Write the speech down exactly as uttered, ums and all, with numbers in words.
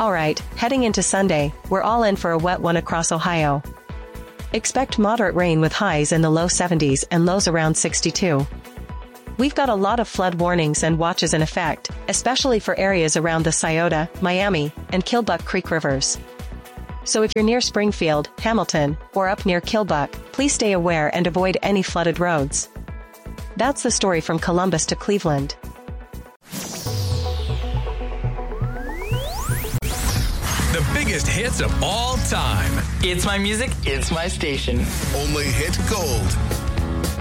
Alright, heading into Sunday, we're all in for a wet one across Ohio. Expect moderate rain with highs in the low seventies and lows around sixty-two. We've got a lot of flood warnings and watches in effect, especially for areas around the Scioto, Miami, and Killbuck Creek rivers. So if you're near Springfield, Hamilton, or up near Killbuck, please stay aware and avoid any flooded roads. That's the story from Columbus to Cleveland. The biggest hits of all time. It's my music, it's my station. Only hit gold.